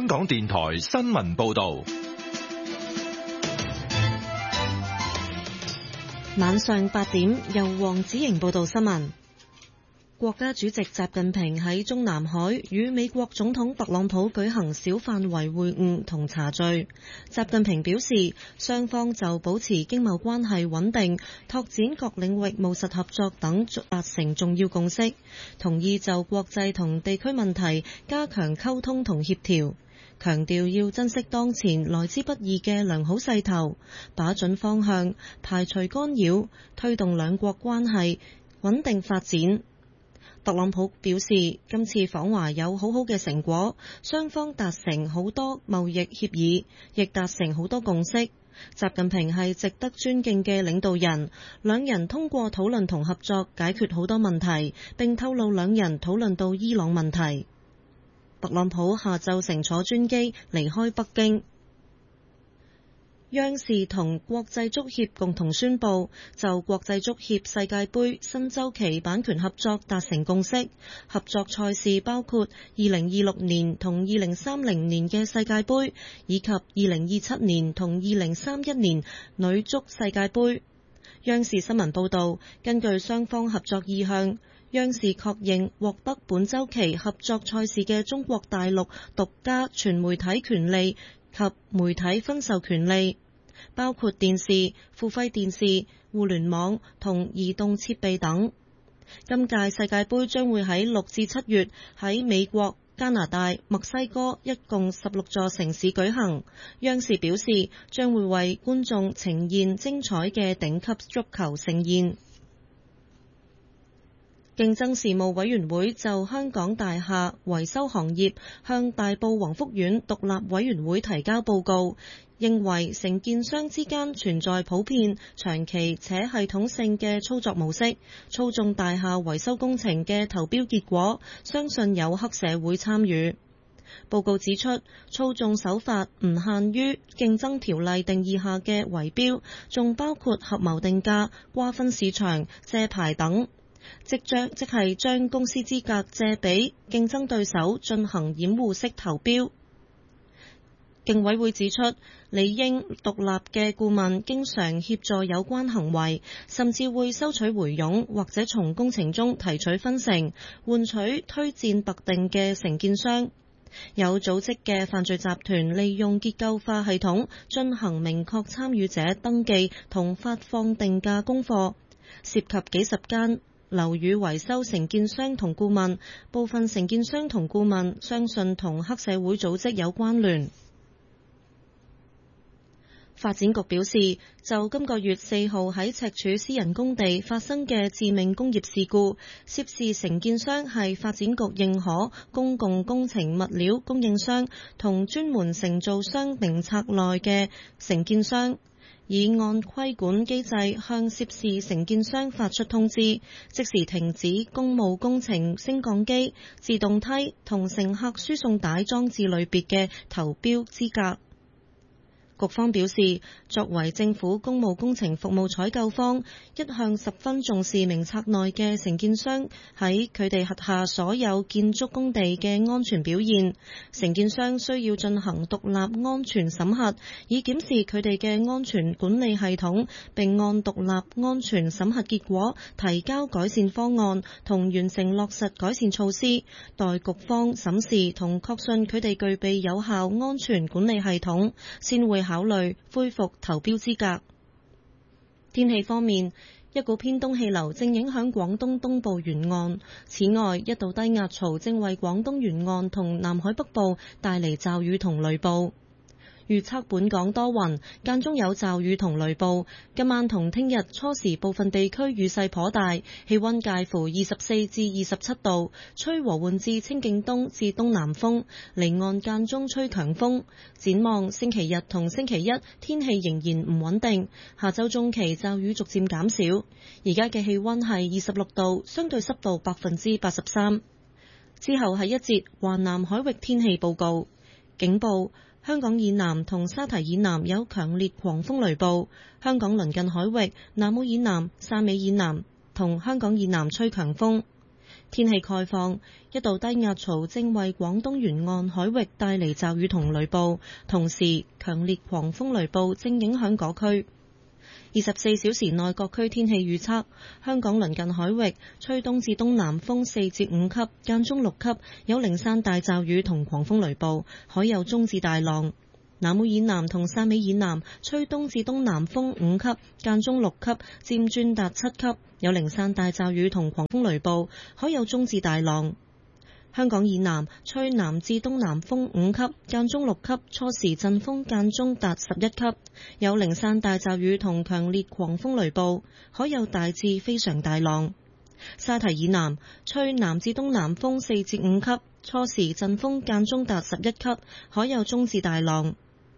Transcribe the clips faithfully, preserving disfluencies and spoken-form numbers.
港電台新聞報道。 晚上八點，由黃子瑩報道新聞。國家主席習近平喺中南海與美國總統特朗普舉行小範圍會晤同茶敘。習近平表示，雙方就保持經貿關係穩定、拓展各領域務實合作等達成重要共識，同意就國際同地區問題加強溝通同協調，強調要珍惜當前來之不易嘅良好勢頭，把準方向，排除干擾，推動兩國關係穩定發展。特朗普表示，今次訪華有好好嘅成果，雙方達成好多貿易協議，亦達成好多共識。習近平係值得尊敬嘅領導人，兩人通過討論同合作解決好多問題，並透露兩人討論到伊朗問題。特朗普下晝乘坐專機離開北京。央視同國際足協共同宣布，就國際足協世界盃新週期版權合作達成共識。合作賽事包括二零二六年同二零三零年嘅世界盃，以及二零二七年同二零三一年女足世界盃。央視新聞報導，根據雙方合作意向，央視確認獲得本週期合作賽事嘅中國大陸獨家全媒體權利及媒體分授權利，包括電視、付費電視、互聯網同移動設備等。今屆世界盃將會喺六至七月喺美國、加拿大、墨西哥一共十六座城市舉行。央視表示，將會為觀眾呈現精彩嘅頂級足球盛宴。競爭事務委員會就香港大廈維修行業向大埔宏福苑獨立委員會提交報告，認為承建商之間存在普遍、長期且系統性嘅操作模式，操縱大廈維修工程嘅投標結果，相信有黑社會參與。報告指出，操縱手法唔限於競爭條例定義下嘅圍標，仲包括合謀定價、瓜分市場、借牌等。即將即係將公司資格借俾競爭對手進行掩護式投標。競委會指出，理應獨立嘅顧問經常協助有關行為，甚至會收取回佣或者從工程中提取分成，換取推薦特定嘅承建商。有組織嘅犯罪集團利用結構化系統進行明確參與者登記同發放定價功課，涉及幾十間樓宇維修承建商同顧問，部分承建商同顧問相信同黑社會組織有關聯。發展局表示，就今個月四號喺赤柱私人工地發生嘅致命工業事故，涉事承建商係發展局認可公共工程物料供應商同專門承造商名冊內嘅承建商，已按規管機制向涉事承建商發出通知，即時停止公務工程升降機、自動梯同乘客輸送帶裝置類別嘅投標資格。局方表示，作為政府公務工程服務採購方，一向十分重視名冊內嘅承建商喺佢哋轄下所有建築工地嘅安全表現。承建商需要進行獨立安全審核，以檢視佢哋嘅安全管理系統，並按獨立安全審核結果提交改善方案同完成落實改善措施，待局方審視同確信佢哋具備有效安全管理系統，先會考慮恢復投標資格。天氣方面，一股偏東氣流正影響廣東東部沿岸，此外一道低壓槽正為廣東沿岸同南海北部帶嚟驟雨同雷暴。預測本港多雲，間中有驟雨同雷暴。今晚同聽日初時部分地區雨勢頗大，氣溫介乎二十四至二十七度，吹和緩至清勁東至東南風，離岸間中吹強風。展望星期日同星期一天氣仍然唔穩定，下週中期驟雨逐漸減少。而家嘅氣溫係二十六度，相對濕度百分之八十三。之後係一節華南海域天氣報告。警報：香港以南同沙堤以南有強烈狂風雷暴，香港鄰近海域南澳以南、汕尾以南同香港以南吹強風。 天氣概況，一道低壓槽正為廣東沿岸海域帶嚟驟雨同雷暴，同時強烈狂風雷暴正影響嗰區。二十四小時內各區天氣預測：香港鄰近海域吹東至東南風四至五級，間中六級，有零散大驟雨同狂風雷暴，海有中至大浪。南澳以南同汕尾以南吹東至東南風五級，間中六級，漸轉達七級，有零散大驟雨同狂風雷暴，海有中至大浪。香港以南吹南至東南風五級，間中六級，初時陣風間中達十一級，有零散大驟雨同強烈狂風雷暴，海有大至非常大浪。沙堤以南吹南至東南風四至五級，初時陣風間中達十一級，海有中至大浪。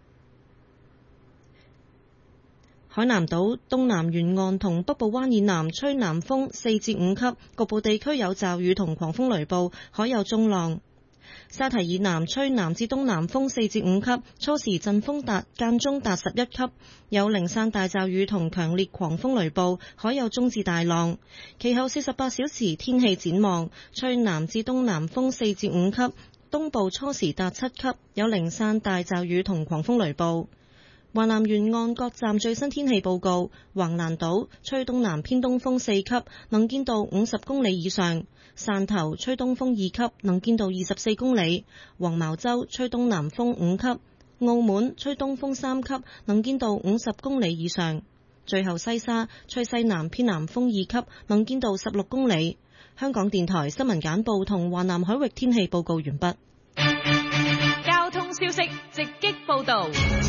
海南島東南沿岸同北部灣以南吹南風四至五級，局部地區有驟雨同狂風雷暴，海有中浪。沙堤以南吹南至東南風四至五級，初時陣風達間中達十一級，有零散大驟雨同強烈狂風雷暴，海有中至大浪。其後四十八小時天氣展望，吹南至東南風四至五級，東部初時達七級，有零散大驟雨同狂風雷暴。華南沿岸各站最新天氣報告：橫瀾島吹東南偏東風四級，能見度五十公里以上；汕頭吹東風二級，能見度二十四公里；黃茅洲吹東南風五級；澳門吹東風三級，能見度五十公里以上。最後西沙吹西南偏南風二級，能見度十六公里。香港電台新聞簡報同華南海域天氣報告完畢。 交通消息直擊報道。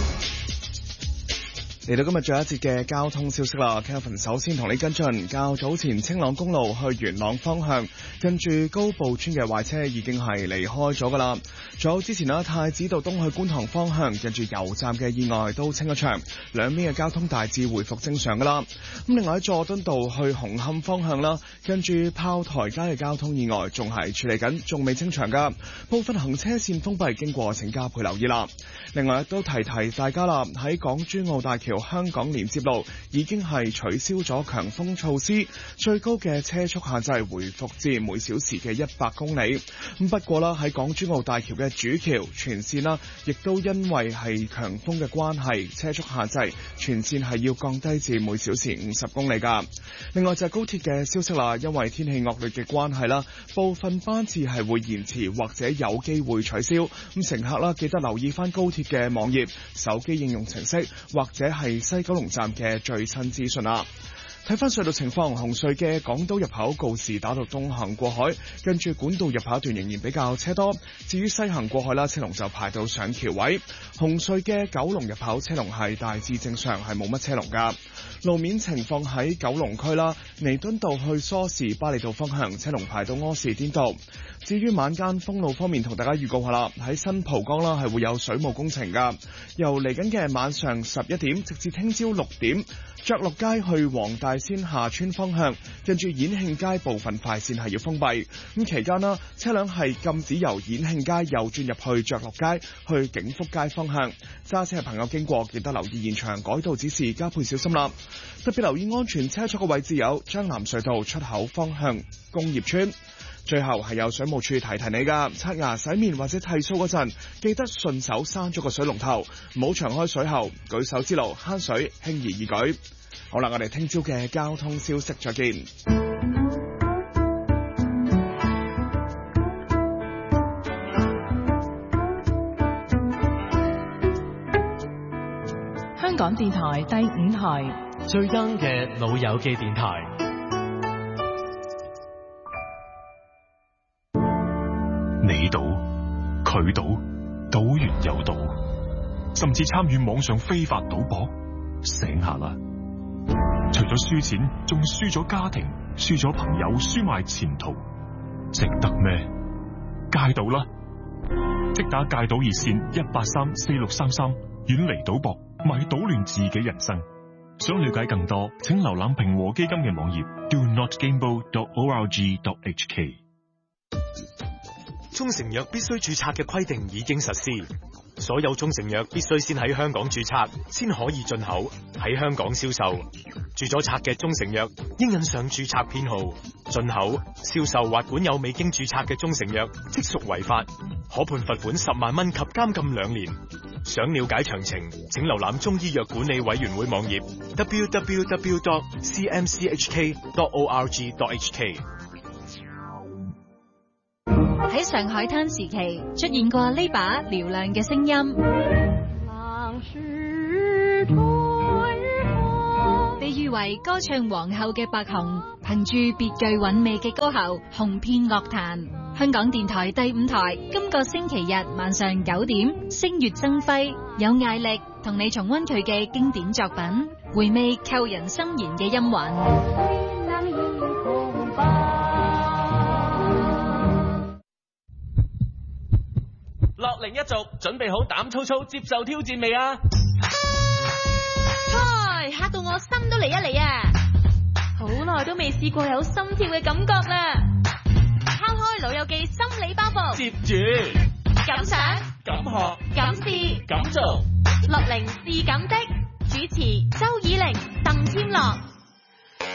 嚟到今日最後一節嘅交通消息啦 ，Kelvin 首先同你跟進，較早前青朗公路去元朗方向，近住高埔村嘅壞車已經係離開咗噶啦。仲有之前啦，太子道東去觀塘方向，近住油站嘅意外都清咗場，兩邊嘅交通大致回復正常噶啦。咁另外喺佐敦道去紅磡方向啦，近住炮台街嘅交通意外仲係處理緊，仲未清場噶，部分行車線封閉，經過請加倍留意啦。另外亦都提提大家啦，喺港珠澳大橋香港連接路已經係取消咗強風措施，最高嘅車速限制回復至每小時嘅一百公里。咁不過啦，喺港珠澳大橋嘅主橋全線啦，亦都因為係強風嘅關係，車速限制全線係要降低至每小時五十公里㗎。另外就係高鐵嘅消息啦，因為天氣惡劣嘅關係啦，部分班次係會延遲或者有機會取消。咁乘客啦，記得留意返高鐵嘅網頁、手機應用程式或者係西九龍站嘅最新資訊啦。睇翻隧道情況，紅隧嘅港島入口告士打道東行過海，跟住管道入口一段仍然比較車多。至於西行過海啦，車龍就排到上橋位。紅隧嘅九龍入口車龍係大致正常，係冇乜車龍噶。路面情況喺九龍區啦，彌敦道去梳士巴利道方向車龍排到柯士甸道。至於晚間封路方面，同大家預告下啦，喺新蒲崗啦係會有水務工程噶，由嚟緊嘅晚上十一點直至聽朝六點，爵祿街去黃大仙下村方向，跟住演慶街部分快線係要封閉。咁期間啦，車輛係禁止由演慶街右轉入去爵祿街去景福街方向。揸車嘅朋友經過，記得留意現場改道指示，加倍小心啦。特別留意安全車速嘅位置有將南隧道出口方向工業村。最後係有水務處提提你㗎，刷牙、洗面或者剃鬚嗰陣，記得順手閂咗個水龍頭，唔好長開水喉，舉手之勞慳水，輕而易舉。好啦，我哋聽朝嘅交通消息再見。 香港電台第五台最 young 嘅老友記電台。 你賭，佢賭，賭完又賭，甚至參與網上非法賭博，醒下啦！除咗輸錢，仲輸咗家庭，輸咗朋友，輸埋前途，值得咩？戒賭啦！即打戒賭熱線一八三四六三三，遠離賭博，咪賭亂自己人生。想了解更多，請瀏覽平和基金嘅網頁 do not gamble dot org dot h k。 中成藥必須註冊嘅規定已經實施，所有中成藥必須先喺香港註冊，先可以進口，喺香港銷售。註咗冊嘅中成藥應印上註冊編號。進口、銷售或管有未經註冊嘅中成藥，即屬違法，可判罰款十萬蚊及監禁兩年。想了解詳情，請瀏覽中醫藥管理委員會網頁 double-u double-u double-u dot c m c h k dot org dot h k。 喺上海灘時期出現過呢把嘹亮嘅聲音，被譽為歌唱皇后嘅白虹，憑住別具韻味嘅歌喉紅遍樂壇。香港電台第五台今個星期日晚上九點，星月爭輝，有艾力同你重溫佢嘅經典作品，回味扣人心弦嘅音韻。 樂齡一族準備好膽粗粗接受挑戰未啊？ 嗨，嚇到我心都嚟一嚟啊！好耐都未試過有心跳嘅感覺啦！拋開老友記心理包袱， 接住敢想敢學敢試敢做， 樂齡是咁的。主持周以玲、鄧添樂。